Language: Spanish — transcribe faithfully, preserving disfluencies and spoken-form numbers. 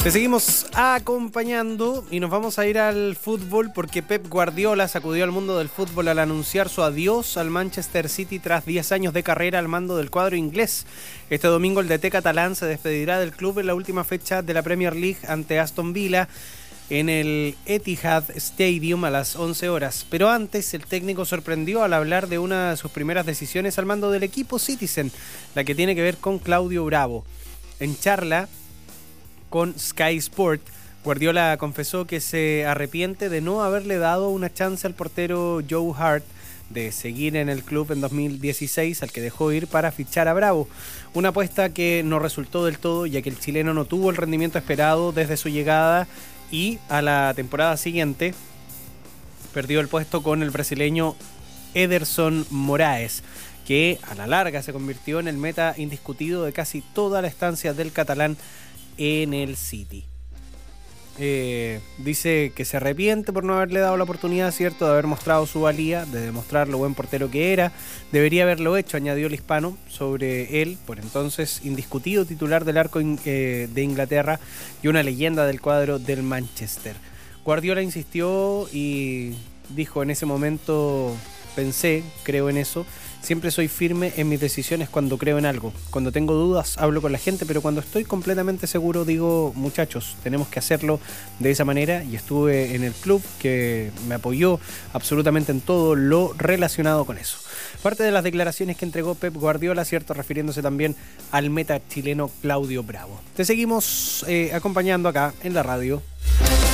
Te seguimos acompañando y nos vamos a ir al fútbol porque Pep Guardiola sacudió al mundo del fútbol al anunciar su adiós al Manchester City tras diez años de carrera al mando del cuadro inglés. Este domingo el D T catalán se despedirá del club en la última fecha de la Premier League ante Aston Villa en el Etihad Stadium a las once horas. Pero antes el técnico sorprendió al hablar de una de sus primeras decisiones al mando del equipo Citizen, la que tiene que ver con Claudio Bravo. En charla con Sky Sport, Guardiola confesó que se arrepiente de no haberle dado una chance al portero Joe Hart de seguir en el club en dos mil dieciséis, al que dejó ir para fichar a Bravo. Una apuesta que no resultó del todo, ya que el chileno no tuvo el rendimiento esperado desde su llegada y a la temporada siguiente perdió el puesto con el brasileño Ederson Moraes, que a la larga se convirtió en el meta indiscutido de casi toda la estancia del catalán en el City. Eh, dice que se arrepiente por no haberle dado la oportunidad, cierto, de haber mostrado su valía, de demostrar lo buen portero que era. Debería haberlo hecho, añadió el hispano, sobre él, por entonces indiscutido titular del arco eh, de Inglaterra y una leyenda del cuadro del Manchester. Guardiola insistió y dijo: en ese momento pensé, creo en eso. Siempre soy firme en mis decisiones cuando creo en algo. Cuando tengo dudas hablo con la gente, pero cuando estoy completamente seguro digo: muchachos, tenemos que hacerlo de esa manera. Y estuve en el club que me apoyó absolutamente en todo lo relacionado con eso. Parte de las declaraciones que entregó Pep Guardiola, cierto, refiriéndose también al meta chileno Claudio Bravo. Te seguimos eh, acompañando acá en la radio.